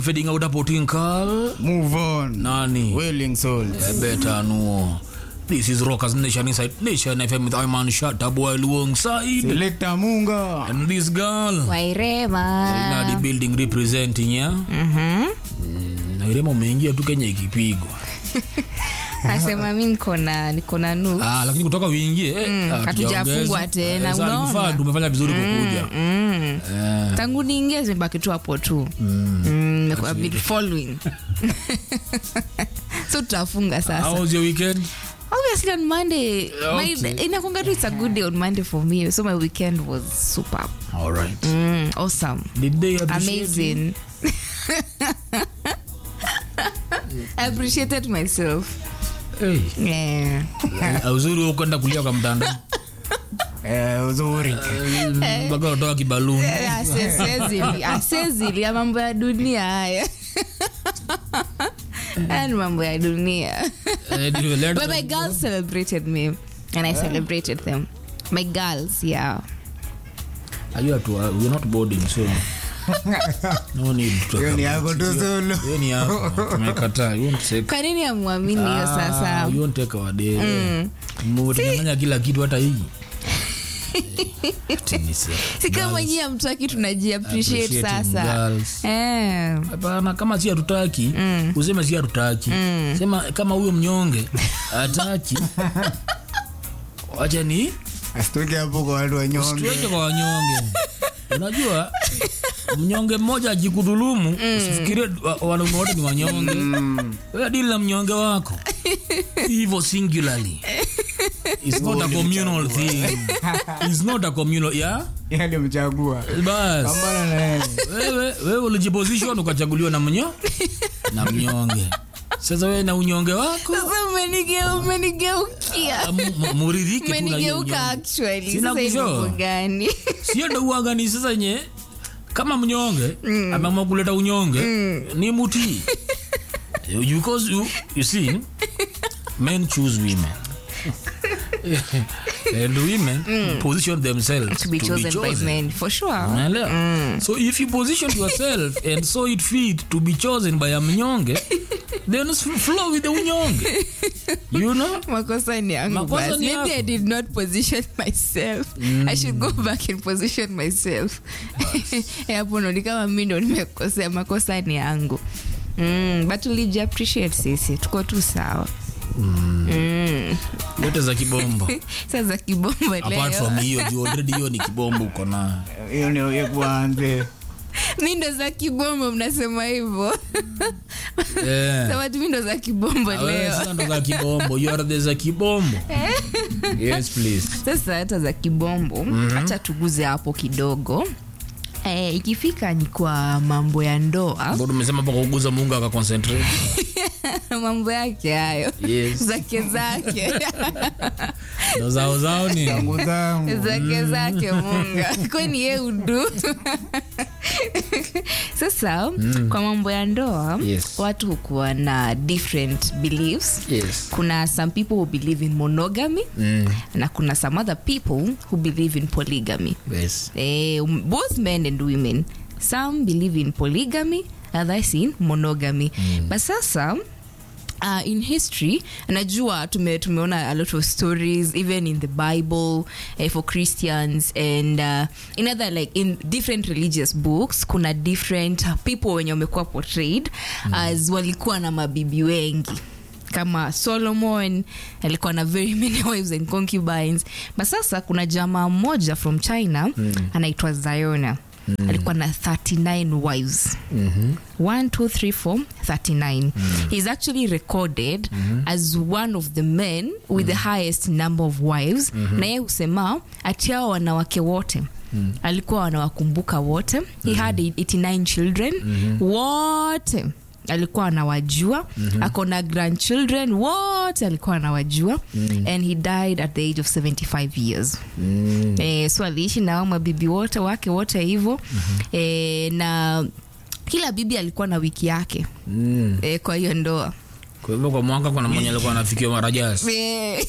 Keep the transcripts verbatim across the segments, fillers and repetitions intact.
Fading out a potinkal. Move on. Nani. Wailing souls. Yeah, better no. This is Rockers Nation Inside Nation F M with Iman Shatta Boy alongside Selector Munga. and this girl. Wairema. In the building representing ya. Mhm. Wairema umeingia tu Kenya ikipigwa. Nasema mimi niko na niko na nusu. Ah, lakini kutoka uingie eh hatujafungwa tena unaona. Tumefanya vizuri kukuja. Mm. Uh, Tangu niingie zimebaki tu hapo tu. Mm. Nimekuwa bit following. So tutafunga sasa. How was your weekend? Obviously on Monday, Okay. my inakunga tu it's a good day on Monday for me. So my weekend was super. All right. Mm, awesome. Did they appreciate Amazing. I appreciated myself. Hey. Yeah. Uzuri ukwenda kulia kwa mtandao. Eh, uzuri. Baka utoa kibaluni. Asezili, asezili ya mambo ya dunia haya. And mambo ya dunia. But my girls celebrated me and I celebrated them. My girls, yeah. Are you at work? We're not boarding, so no need to talk. Hiyo ni yako tu solo. Hiyo ni yako. Tumekataa. You won't take. Kwa nini amwamini hiyo sasa? You won't take our day. Mtanyang'anya kila kitu hata hii. Si kama nyinyi hamtaki tunaji appreciate sasa. Eh. Hapana, kama si hatutaki, useme si hatutaki. Sema kama huyo mnyonge hataki. Acha ni Asitoke hapo kwa watu wanyonge. Tuweke kwa wanyonge. Unajua mnyonge mmoja ajikudhulumu, usifikirie wanaume wote ni wanyonge. Wewe deal na mnyonge wako. Hivyo singularly. It's not a communal thing. It's not a communal, yeah? Yeye ndio mchagua. Bas. Pambana na yeye. Wewe wewe ulijiposition ukachaguliwa na mnyo na mnyonge. Sasa wewe na unyonge wako. Sasa umenigeuka, umenigeukia. Muridhike tu na hiyo. Umenigeuka actually. Sina Sasa kusho. hiyo gani? Sio ndo uaga ni sasa nye kama mnyonge mm. ameamua kuleta unyonge mm. ni muti. Because you you see men choose women. And women mm. position themselves to be, to chosen, be chosen by men for sure. Mm. So if you position yourself and so it fit to be chosen by a mnyonge, then flow with the unyonge. You know? Makosa ni yangu basi. Maybe I did not position myself. Mm. I should go back and position myself. Hapo ndo ni kama mimi ndo nimekosea, makosa ni yangu. Mm, but we appreciate sisi. Tuko tu sawa. Mm. Mm. Yote za kibombo. Sasa za kibombo leo. Apart from hiyo, you already hiyo ni kibombo uko na. Hiyo ndio yeye kwanza. Mimi ndo za kibombo mnasema hivyo. Yeah. Sasa watu mimi ndo za kibombo leo. Sasa ndo za kibombo. You are the za kibombo. Yes please. Sasa hata za kibombo, mm-hmm. acha tuguze hapo kidogo. Eh, ikifika ni kwa mambo ya ndoa. Bado umesema hapo kuguza Mungu aka concentrate. Mambo yake hayo. Yes. Zake zake. Ndo zao zao ni zangu zangu. Zake zake Mungu. Kwani yeye udu. Sasa mm. kwa mambo ya ndoa yes. watu hukuwa na different beliefs. Yes. Kuna some people who believe in monogamy mm. na kuna some other people who believe in polygamy. Yes. Eh, both men and women. Some believe in polygamy, others in monogamy. Mm. But sasa Uh, in history, najua tume tumeona a lot of stories even in the Bible uh, for Christians and uh, in other like in different religious books kuna different people wenye wamekuwa portrayed mm. as walikuwa na mabibi wengi kama Solomon alikuwa na very many wives and concubines. But sasa kuna jamaa mmoja from China mm. anaitwa Ziona. Mm. alikuwa na thirty-nine wives. Mhm. one two three four thirty-nine. Mm. He's actually recorded mm-hmm. as one of the men with mm. the highest number of wives. Mm-hmm. Na yeye husema ati hao wanawake wote mm. alikuwa anawakumbuka wote. Mm-hmm. He had eighty-nine children. Mm-hmm. Wote alikuwa anawajua. Mm-hmm. Akona grandchildren wote alikuwa anawajua. Mm-hmm. And he died at the age of seventy-five years. Mm. Eh, so aliishi na mabibi wote wake wote hivyo. Mm-hmm. Eh, na kila bibi alikuwa na wiki yake. Mm. Eh, kwa hiyo ndoa. Kwa hivyo kwa mwaka kuna mmoja alikuwa anafikia marajasi.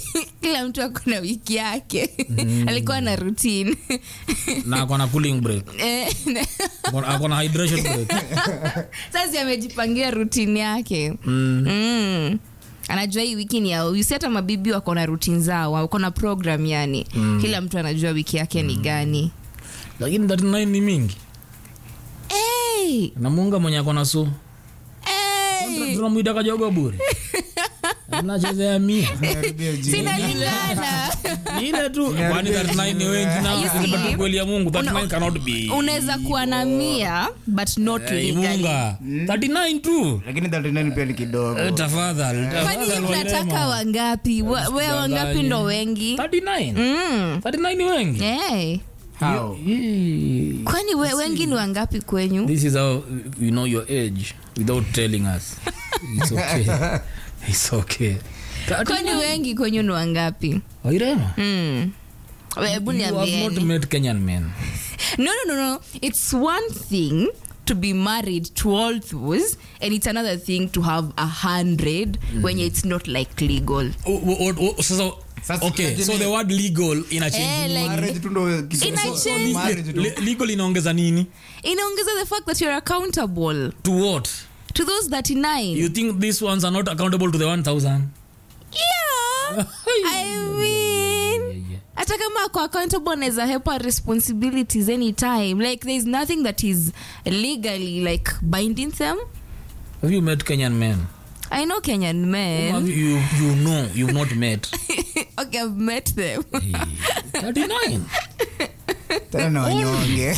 kila mtu ako na wiki yake. Mm. Alikuwa na routine. Na ako na cooling break. Eh, Ako na hydration break. sasa amejipangia routine yake. Mm. Mm. Anajua hii wiki ni ya useta mabibi wako na routine zao, wako na program yani. Mm. Kila mtu anajua wiki yake ni gani. Lakini thirty nine ni mingi. Hey! Na Munga mwenye ako na so. Hey! Tunamuita kajogo bure. Anachezea mia. Sina lingana. Ni ile tu. Kwani thirty nine ni wengi na unapata kweli ya Mungu. thirty nine cannot be. Unaweza kuwa na mia but not Hey, legally. Munga. thirty nine tu. Lakini thirty nine pia ni kidogo. Eh, Tafadhali. Kwani Tafadhali. unataka wangapi? Wa- Wewe wangapi ndo wengi? thirty nine. Mm. thirty nine ni wengi. Hey. How? Yeah. Kwani we, wengi ni wangapi kwenyu? This is how you know your age without telling us. It's okay. It's okay. Kwani wengi kwenyu ni wangapi? Wairema. Mm. Hebu You have not niambieni. met Kenyan men. No, no, no, no. It's one thing to be married to all those, and it's another thing to have a hundred mm. when it's not like legal. Oh, oh, oh, oh, so, Sasa okay, lakini- so the word legal ina Eh, change. like, Marriage tu ndo kitu- Ina so- so change. marriage tu. Le- legal inaongeza nini? inaongeza the fact that you're accountable To what? to those thirty-nine. You think these ones are not accountable to the one thousand? Yeah. I mean, Yeah, yeah. hata kama ako accountable anaweza hepa responsibilities anytime. Like there's nothing that is legally like binding them. Have you met Kenyan men? I know Kenyan Whom men. have you, you know you've not met. Okay, I've met them. thirty-nine. Tena na wanyonge.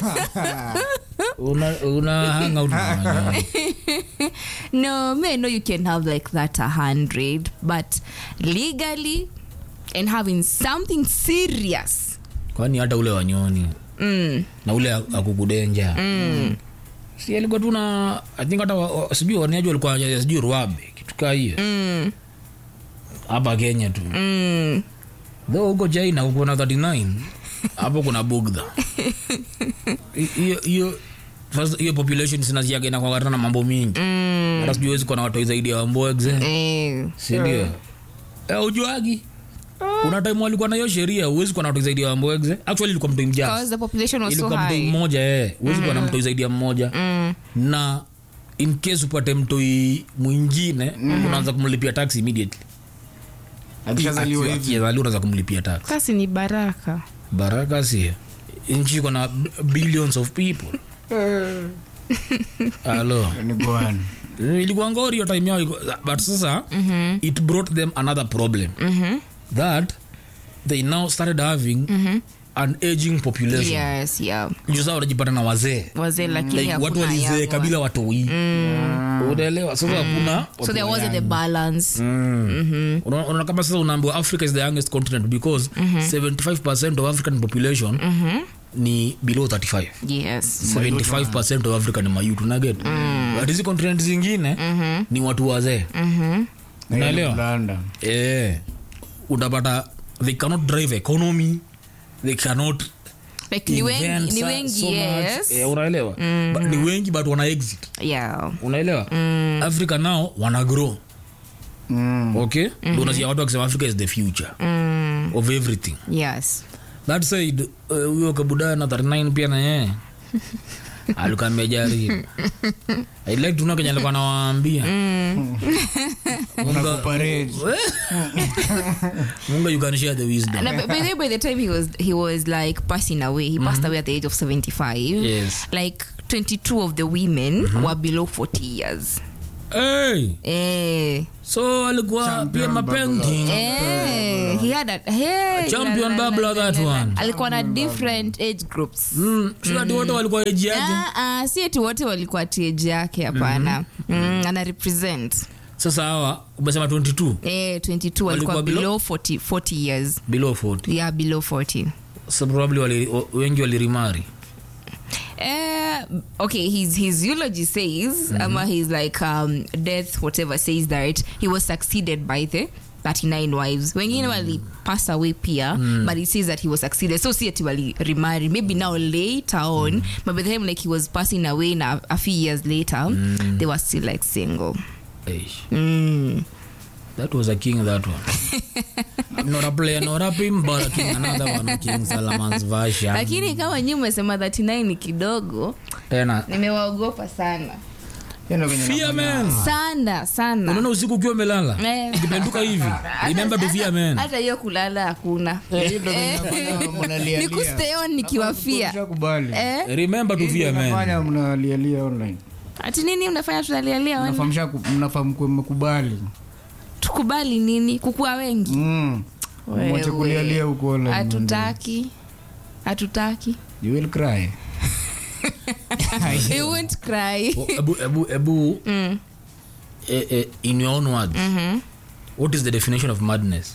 Una, una hang out na wanyonge. No, me, no, you can have like that a hundred, but legally and having something serious. Kwani hata ule wanyoni Mm. na ule akukudenja. Mm. Si alikuwa tu na I think hata wa- wa- sijui waniaji walikuwa wanacheza sijui ruabe kitu kaa hiyo. Mm. Hapa Kenya tu. Mm. Though huko China huko na thirty-nine hapo kuna bugdha. I- Hiyo hiyo first hiyo population sinaziaga inakuwa na mambo mingi. Mm. Hata sijui wezi kuna watu zaidi ya Wamboexe. Eh. Si ndio? Eh, ujuagi. Kuna time walikuwa na hiyo sheria huwezi kuwa na watu zaidi ya Wamboexe. Actually ilikuwa mtu mjaa. Because the population was so Ilikuwa mtu high. mmoja eh. Huwezi kuwa na mtu zaidi ya mmoja. Mm. Na in case upate mtoi mwingine unaanza kumlipia tax immediately. Akishazaliwa hivi. Akizaliwa unaanza kumlipia tax. Kasi ni baraka. Baraka si nchi iko na b- billions of people. Hello. Ni bwana. Ilikuwa ngori hiyo time yao iko- but sasa it brought them another problem that they now started having an aging population. Yes, yeah. Juu sasa wanajipata na wazee Wazee lakini like watu hakuna walizee young kabila watoi. Unaelewa? Sasa hakuna one. So there wasn't the balance. Mm. Unaona unaona kama sasa unaambiwa Africa is the youngest continent because seventy-five percent of African population ni below thirty-five. Yes. seventy-five percent of Africa ni mayutu na get. But hizi continent zingine ni watu wazee. Unaelewa? Blanda. Eh. Utapata they cannot drive economy. They cannot Like ni invent wengi, ni so- wengi, so much. yes. Eh, unaelewa? But ni wengi but wana exit. Yeah. Unaelewa? Africa now wana grow. Mm. Okay? Ndio unasikia watu wakisema Africa is the future of everything. Yes. That said, uh, huyo kabudaya na thirty-nine pia na yeye alikuwa amejaribu. I like to know Kenya alikuwa anawaambia. Munga, Parade. Munga, you can share the wisdom. And by, by, the, by the time he was he was like passing away, he passed away at the age of seventy-five. Yes. Like twenty-two of the women were below forty years. Hey, Eh. so alikuwa pia mapenzi. Eh. He had a hey, Champion la, la, Babla la, that la, la. one. Alikuwa na different age groups. Mm, sio ati wote walikuwa age yake. Ah, ah, si eti wote walikuwa age yake hapana. Mm, ana represent. Sasa hawa umesema twenty-two Eh, twenty-two walikuwa Walikuwa below? below forty, forty years. below forty. Yeah, below forty. So probably wali, wengi walirimari. Uh, okay, his his eulogy says, ama his like um death, whatever, says that he was succeeded by the thirty-nine wives. Wengine wali pass away pia, but he says that he was succeeded. So see ati wali remarry. Maybe now later on, but by the time like he was passing away now a few years later, they were still like single. Eish. Mm. That was a king, that one. Not a player, not a pim, but a king, another one, King Solomon's version. Lakini kama nyinyi umesema thirty-nine ni kidogo, Tena. nimewaogopa sana. Fear man. Sana, sana. Unaona usiku ukiwa umelala? Eh. Ukipenduka hivi. Remember to fear man. Hata hiyo kulala hakuna. Ni kustay on nikiwafia. Eh? Remember to fear man. Mnafanya mnalialia online. Ati nini mnafanya tunalialia online? Mnafahamisha mnafahamu mmekubali. Tukubali nini? Kukua wengi. Mm. Mwache kulialia huko online. Hatutaki. Hatutaki. You will cry. You won't cry. Oh, Ebu, Ebu, Ebu, Mm. eh, eh, in your own words, Mm-hmm. what is the definition of madness?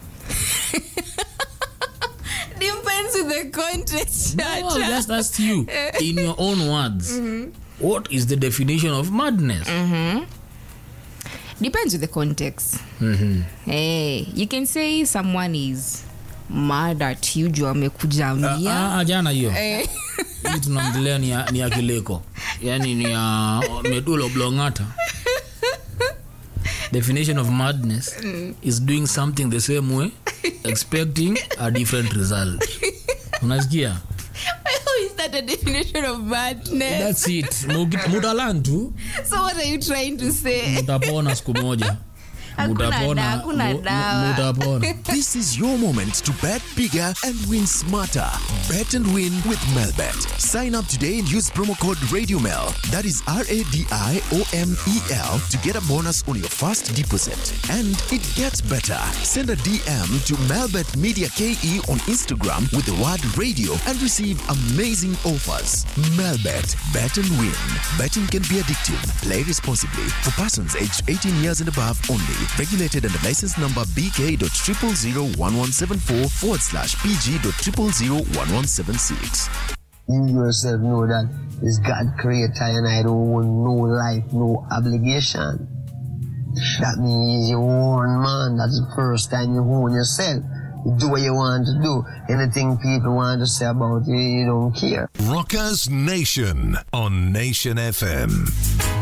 Depends with the context. No, I just asked you. In your own words, mm-hmm. what is the definition of madness? Mm-hmm. Depends with the context. Mm-hmm. Hey, you can say someone is mad at you juu amekujamia. Ah, ah, jana hiyo. Eh. Hii tunaongelea ni ya, ni ya kileko. Yaani ni ya medulla oblongata. Definition of madness mm. is doing something the same way expecting a different result. Unasikia? How is that a definition of madness? That's it. Mutalan tu. So what are you trying to say? Mutapona siku moja. Hakuna Mutapona. dawa, hakuna mu- dawa. Mutapona. This is your moment to bet bigger and win smarter. Bet and win with Melbet. Sign up today and use promo code RadioMel. That is R A D I O M E L to get a bonus on your first deposit. And it gets better. Send a D M to Melbet Media K E on Instagram with the word radio and receive amazing offers. Melbet. Bet and win. Betting can be addictive. Play responsibly. For persons aged eighteen years and above only. Regulated under license number B K dot triple zero one one seven four forward slash P G dot triple zero one one seven six. You yourself know that it's God creator and I don't want no life, no obligation. That means you own man. That's the first time you own yourself. You do what you want to do. Anything people want to say about you, you don't care. Rockers Nation on Nation F M.